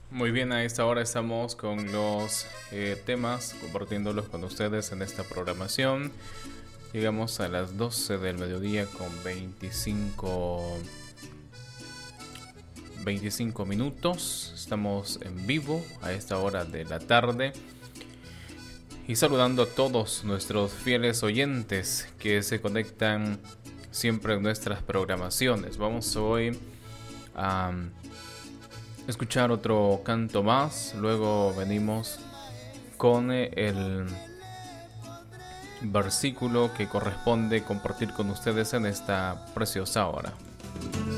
Muy bien, a esta hora estamos con los temas, compartiéndolos con ustedes en esta programación. Llegamos a las 12 del mediodía con 25 minutos. Estamos en vivo a esta hora de la tarde. Y saludando a todos nuestros fieles oyentes que se conectan siempre en nuestras programaciones. Vamos hoy a escuchar otro canto más. Luego venimos con el versículo que corresponde compartir con ustedes en esta preciosa hora.